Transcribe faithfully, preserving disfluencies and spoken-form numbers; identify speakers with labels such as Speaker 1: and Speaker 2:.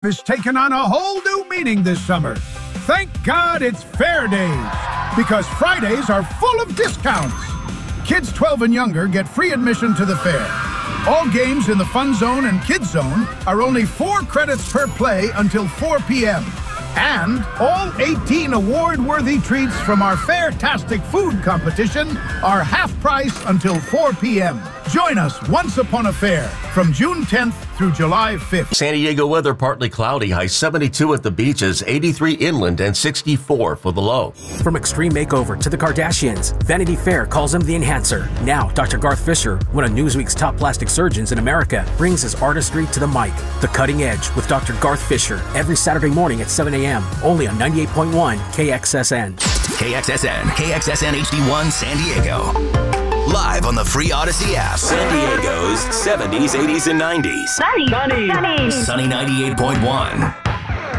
Speaker 1: Is taken on a whole new meaning this summer. Thank God it's Fair Days, because Fridays are full of discounts. Kids twelve and younger get free admission to the fair. All games in the Fun Zone and Kids Zone are only four credits per play until four p m And all eighteen award-worthy treats from our Fairtastic food competition are half price until four p m Join us once upon a fair from June tenth through July fifth.
Speaker 2: San Diego weather partly cloudy, high seventy-two at the beaches, eighty-three inland, and sixty-four for the low.
Speaker 3: From Extreme Makeover to the Kardashians, Vanity Fair calls him the Enhancer. Now, Doctor Garth Fisher, one of Newsweek's top plastic surgeons in America, brings his artistry to the mic. The Cutting Edge with Doctor Garth Fisher, every Saturday morning at seven a m only on ninety-eight point one K X S N.
Speaker 4: K X S N, K X S N H D one San Diego. Live on the free Odyssey app.
Speaker 5: San Diego's seventies, eighties, and nineties.
Speaker 6: Sunny.
Speaker 5: Sunny.
Speaker 6: Sunny.
Speaker 4: Sunny ninety-eight point one.